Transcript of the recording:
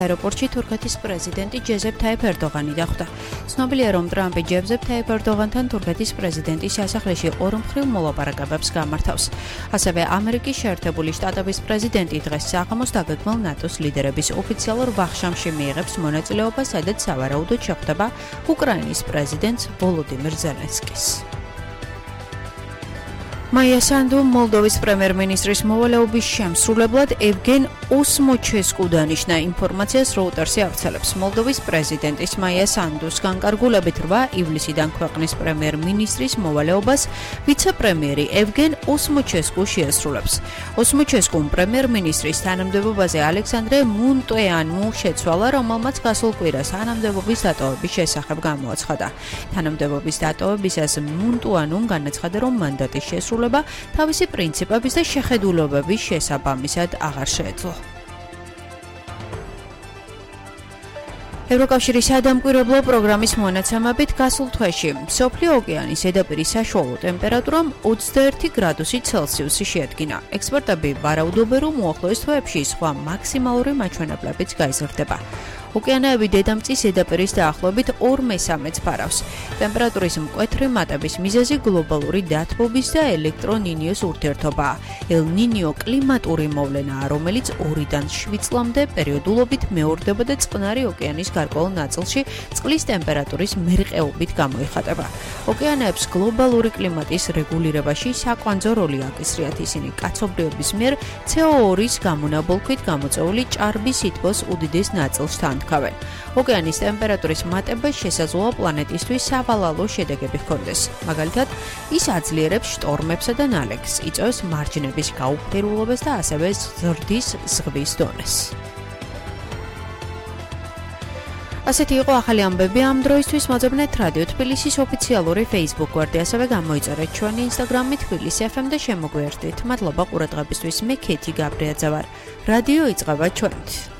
აეროპორტში თურქეთის პრეზიდენტი ჯეზეპ თაიფ ერდოღანი დახვდა. ცნობილია, რომ ტრამპი ჯეზეპ თაიფ ერდოღანთან თურქეთის პრეზიდენტის სასახლეში ორმხრივ მოლაპარაკებებს გამართავს. ასევე ამერიკის შეერთებული შტატების პრეზიდენტი დღეს საღამოს დაგეგმილ ნატოს ლიდერების ოფიციალურ ვახშამში მიიღებს მონაწილეობას, სადაც სავარაუდოდ შეხვდება უკრაინის პრეზიდენტს ვოლოდიმირ ზელენსკის. მაია სანდუ მოლდოვის პრემიერ-მინისტრის მოვალეობის შემსრულებლად ევგენ ოსმოჩესკუ დანიშნა ინფორმაციას როუტერსი ავრცელებს. მოლდოვის პრეზიდენტის მაია სანდუს განკარგულებით 8 ივლისიდან ქვეყნის პრემიერ-მინისტრის მოვალეობას ვიცე-პრემიერი ევგენ ოსმოჩესკუ შეესრულებს. ოსმოჩესკუმ პრემიერ-მინისტრის თანამდებობაზე ალექსანდრე მუნტუანუმ შეცვალა, რომელმაც გასულ კვირას თანამდებობის დატოვების შესახებ გამოაცხადა. თანამდებობის დატოვებისას მუნტუანუმ განაცხადა, რომ მანდატის შესრულება თავისი პრინციპების და შეხედულებების შესაბამისად აღარ შეეძლო. ევროკავშირის სადამკვირვებლო პროგრამის მონაცემებით გასულ თვეში მსოფლიო ოკეანის ზედაპირის საშუალო ტემპერატურამ 21 გრადუსი ცელსიუსი შეადგინა. ექსპერტები ვარაუდობენ, რომ უახლოეს თვეებში სხვა მაქსიმალური მაჩვენებლებიც გაიზრდება. ოკეანეები დედამიწის ზედაპირის დაახლოებით 2/3-ს ფარავს. ტემპერატურის მკვეთრი მატების მიზეზი გლობალური დათბობის და ელექტრო-ნინიოს ურთიერთობაა. ელ-ნინიო კლიმატური მოვლენაა, რომელიც 2-დან 7 წლამდე პერიოდულობით მეორდება და წყნარი ოკეანის გარკვეულ ნაწილში წყლის ტემპერატურის მერყეობით გამოიხატება. ოკეანეებს გლობალური კლიმატის რეგულირებაში საკვანძო როლი აკისრიათ. ისინი კაცობრიობის მიერ CO2-ის გამონაბოლქვით გამოწვეული ჭარბის სითბოს უდიდეს ნაწილს თანთქავენ. ოკეანის ტემპერატურის მატება შესაძლოა პლანეტისთვის სავალალო შედეგები ჰქონდეს. მაგალითად, ის აძლიერებს შტორმებსა და ნალექს, იწვევს მარჯნების გაუფერულობას და ასევე ზრდის ზღვის დონეს. ასეთი იყო ახალი ამბები ამ დროისთვის. მოძებნეთ რადიო თბილისის ოფიციალური Facebook გვერდი, ასევე გამოიწერეთ ჩვენი Instagram-ი თბილისი FM და შემოგვიერთდით. მადლობა ყურადღებისთვის. მე ქეთი გაბრიაძე ვარ. რადიო იწყება ჩვენით.